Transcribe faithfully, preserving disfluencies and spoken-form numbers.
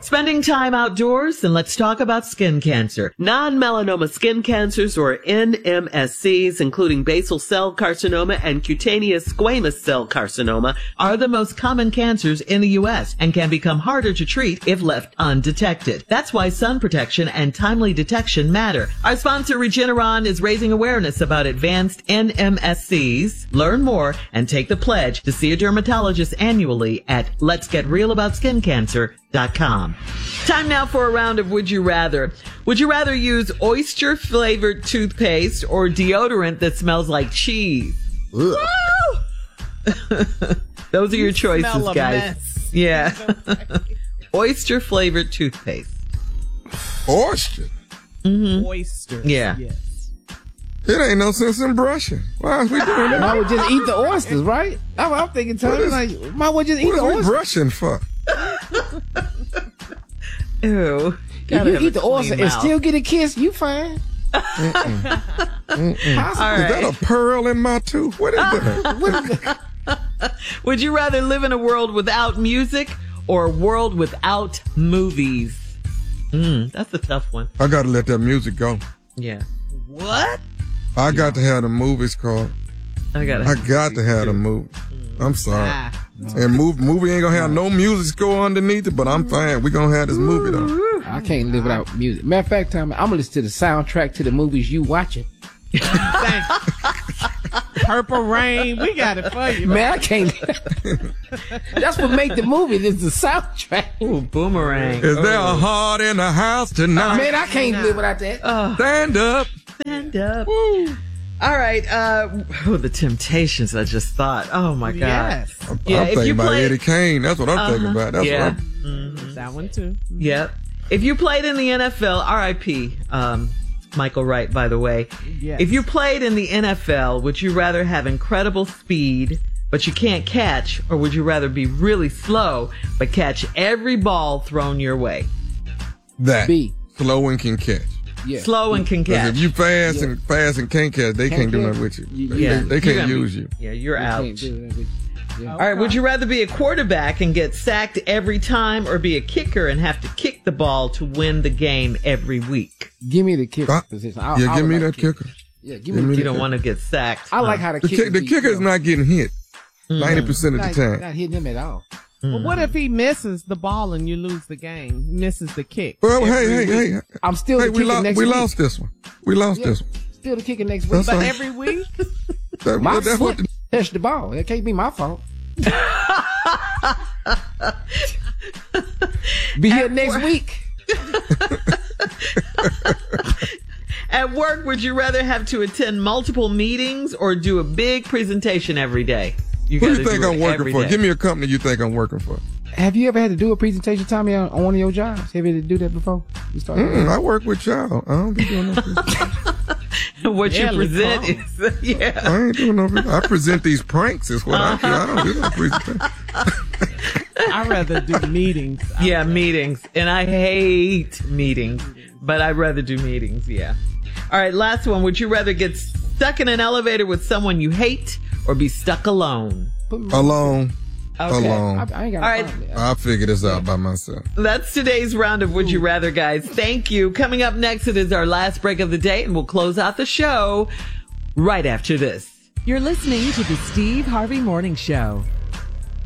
Spending time outdoors? Then let's talk about skin cancer. Non-melanoma skin cancers, or N M S Cs, including basal cell carcinoma and cutaneous squamous cell carcinoma, are the most common cancers in the U S and can become harder to treat if left undetected. That's why sun protection and timely detection matter. Our sponsor, Regeneron, is raising awareness about advanced N M S Cs. Learn more and take the pledge to see a dermatologist annually at lets get real about skin cancer dot com. Time now for a round of Would You Rather. Would you rather use oyster-flavored toothpaste or deodorant that smells like cheese? Those are your choices, guys. Mess. Yeah. Oyster-flavored toothpaste. Oyster? Mm-hmm. Oysters. Yeah. Yes. It ain't no sense in brushing. Why are we doing that? I would just eat the oysters, right? I'm, I'm thinking, Tony, is, like, why would just eat the oysters? What are we brushing for? Ew. If you eat the oyster mouth and still get a kiss, you fine. Mm-mm. Mm-mm. All right. Is that a pearl in my tooth? What is that? What is that? Would you rather live in a world without music or a world without movies? Mm, that's a tough one. I got to let that music go. Yeah. What? I got to have the movies called. I got I got to have the movie. I'm sorry. Ah. And move, movie ain't gonna have no music score underneath it, but I'm fine. We gonna have this movie though. I can't live without music. Matter of fact, Tommy, I'm gonna listen to the soundtrack to the movies you watching. Purple Rain, we got it for you. Man, I can't. That's what make the movie. This is the soundtrack. Ooh, Boomerang. Is there a heart in the house tonight? Man, I can't live without that. Uh, Stand up. Stand up. Woo. All right. Uh, oh, the Temptations. I just thought. Oh my God. Yes. I'm, Yeah, I'm if thinking you about play- Eddie Kane. That's what I'm Uh-huh. thinking about. That's yeah. what I'm. Mm-hmm. That one too. Yep. If you played in the N F L, R I P Um, Michael Wright, by the way. Yes. If you played in the N F L, would you rather have incredible speed, but you can't catch, or would you rather be really slow, but catch every ball thrown your way? That. B. Slow and can catch. Yeah. Slow and can 'Cause catch. if you fast Yeah. and fast and can't catch, they can't, Can't do catch. nothing with you. You- They, yeah. they, they You're can't gonna be- use you. Yeah, you're You out. can't do that with you. Yeah. All right, would you rather be a quarterback and get sacked every time, or be a kicker and have to kick the ball to win the game every week? Give me the kicker Uh, position. I, yeah, I give would me like that to kicker. Yeah, give Give me me the You kicker. don't want to get sacked. I like how the The, kicker. kick, the be, kicker you is know, not getting hit ninety percent of the not, time. not hitting him at all. But what if he misses the ball and you lose the game? Misses the kick. Well, hey, every hey, week. hey. I'm still Hey, the we, kicker lo- next we week. lost this one. We lost Yeah, this one. still the kicker next week. That's But all. every week? That, My that's what foot the, touched the ball. It can't be my fault. Be here next week. At work, would you rather have to attend multiple meetings or do a big presentation every day? You who gotta you think do it I'm working every for? day. Give me a company you think I'm working for. Have you ever had to do a presentation, Tommy, on, on one of your jobs? Have you had to do that before? You started Mm-mm, I work with y'all. I don't be doing no presentation. What you Barely present close. is, yeah. I ain't doing no pre- I present these pranks is what I do. I don't do no presentation. I'd rather do meetings. Yeah, meetings. And I hate meetings, but I'd rather do meetings, yeah. All right, last one. Would you rather get stuck in an elevator with someone you hate or be stuck alone? Put me- Alone. Okay. Alone. I, I ain't got All a right. problem. I'll figure this out by myself. That's today's round of Would You Rather, guys. Thank you. Coming up next, it is our last break of the day, and we'll close out the show right after this. You're listening to the Steve Harvey Morning Show.